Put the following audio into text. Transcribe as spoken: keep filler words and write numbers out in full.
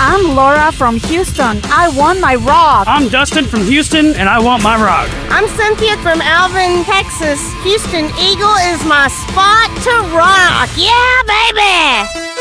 I'm Laura from Houston. I want my rock. I'm Dustin from Houston, and I want my rock. I'm Cynthia from Alvin, Texas. Houston Eagle is my spot to rock. Yeah, baby!